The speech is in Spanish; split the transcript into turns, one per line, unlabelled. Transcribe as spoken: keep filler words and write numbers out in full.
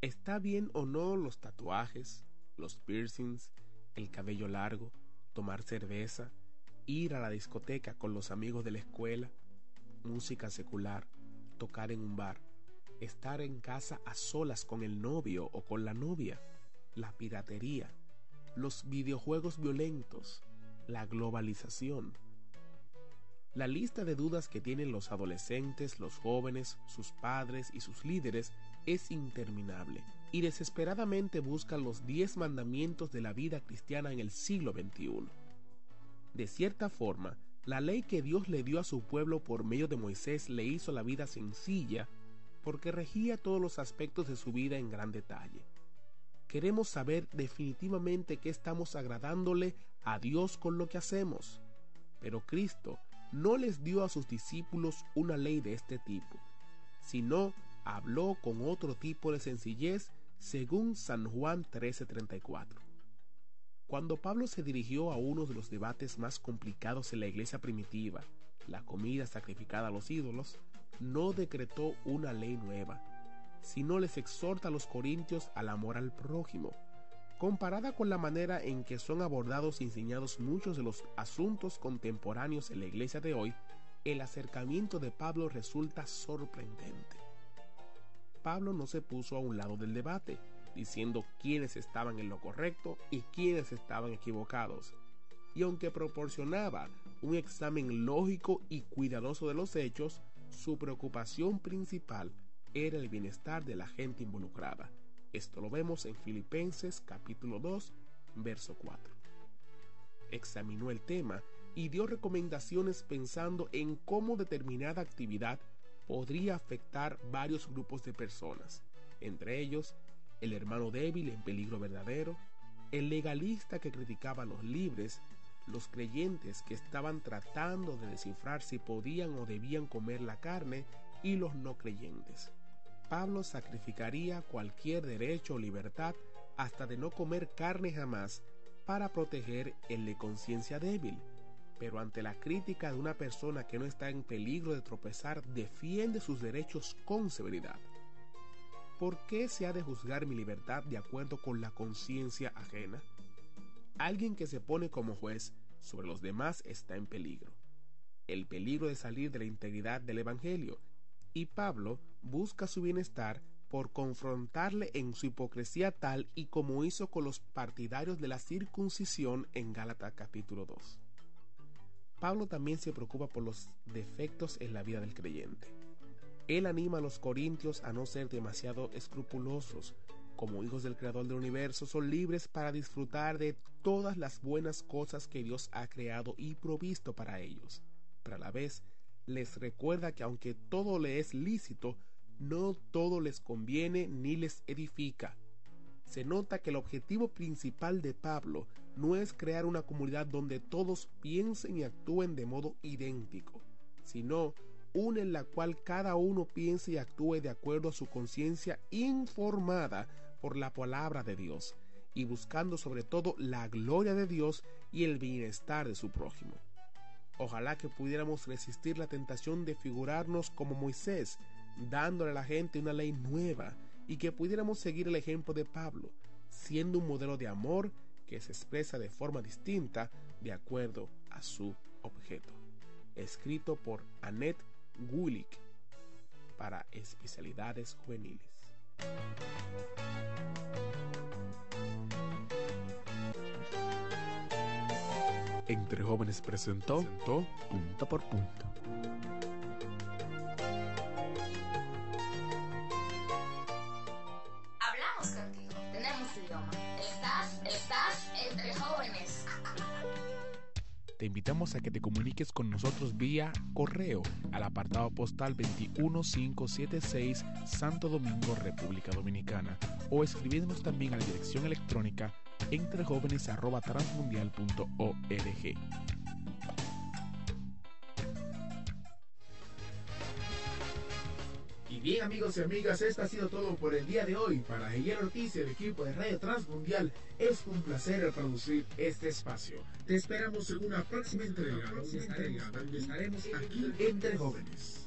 ¿Está bien o no los tatuajes, los piercings, el cabello largo, tomar cerveza, ir a la discoteca con los amigos de la escuela, música secular, tocar en un bar, estar en casa a solas con el novio o con la novia, la piratería, los videojuegos violentos, la globalización? La lista de dudas que tienen los adolescentes, los jóvenes, sus padres y sus líderes es interminable y desesperadamente buscan los diez mandamientos de la vida cristiana en el siglo veintiuno. De cierta forma, la ley que Dios le dio a su pueblo por medio de Moisés le hizo la vida sencilla porque regía todos los aspectos de su vida en gran detalle. Queremos saber definitivamente que estamos agradándole a Dios con lo que hacemos, pero Cristo no les dio a sus discípulos una ley de este tipo, sino habló con otro tipo de sencillez según San Juan trece treinta y cuatro. Cuando Pablo se dirigió a uno de los debates más complicados en la iglesia primitiva, la comida sacrificada a los ídolos, no decretó una ley nueva, sino les exhorta a los corintios al amor al prójimo. Comparada con la manera en que son abordados y enseñados muchos de los asuntos contemporáneos en la iglesia de hoy, el acercamiento de Pablo resulta sorprendente. Pablo no se puso a un lado del debate, diciendo quiénes estaban en lo correcto y quiénes estaban equivocados. Y aunque proporcionaba un examen lógico y cuidadoso de los hechos, su preocupación principal era el bienestar de la gente involucrada. Esto lo vemos en Filipenses capítulo dos, verso cuatro. Examinó el tema y dio recomendaciones pensando en cómo determinada actividad podría afectar varios grupos de personas, entre ellos el hermano débil en peligro verdadero, el legalista que criticaba a los libres, los creyentes que estaban tratando de descifrar si podían o debían comer la carne y los no creyentes. Pablo sacrificaría cualquier derecho o libertad hasta de no comer carne jamás para proteger el de conciencia débil, pero ante la crítica de una persona que no está en peligro de tropezar, defiende sus derechos con severidad. ¿Por qué se ha de juzgar mi libertad de acuerdo con la conciencia ajena? Alguien que se pone como juez sobre los demás está en peligro. El peligro de salir de la integridad del Evangelio. Y Pablo busca su bienestar por confrontarle en su hipocresía tal y como hizo con los partidarios de la circuncisión en Gálatas capítulo dos. Pablo también se preocupa por los defectos en la vida del creyente. Él anima a los corintios a no ser demasiado escrupulosos. Como hijos del Creador del universo, son libres para disfrutar de todas las buenas cosas que Dios ha creado y provisto para ellos, pero a la vez les recuerda que aunque todo le es lícito, no todo les conviene ni les edifica. Se nota que el objetivo principal de Pablo no es crear una comunidad donde todos piensen y actúen de modo idéntico, sino una en la cual cada uno piense y actúe de acuerdo a su conciencia informada por la palabra de Dios, y buscando sobre todo la gloria de Dios y el bienestar de su prójimo. Ojalá que pudiéramos resistir la tentación de figurarnos como Moisés, dándole a la gente una ley nueva, y que pudiéramos seguir el ejemplo de Pablo, siendo un modelo de amor que se expresa de forma distinta de acuerdo a su objeto. Escrito por Annette Gulick para Especialidades Juveniles. Entre Jóvenes presentó, presentó Punto por Punto.
Hablamos contigo, tenemos tu idioma. Estás, estás entre jóvenes.
Te invitamos a que te comuniques con nosotros vía correo al apartado postal veintiuno mil quinientos setenta y seis, Santo Domingo, República Dominicana, o escribiéndonos también a la dirección electrónica entrejóvenes arroba transmundial punto org.
Y bien, amigos y amigas, esto ha sido todo por el día de hoy. Para Higuero Ortiz y el equipo de Radio Transmundial, es un placer producir este espacio. Te esperamos en una próxima entrega, donde estaremos, donde estaremos aquí entre jóvenes.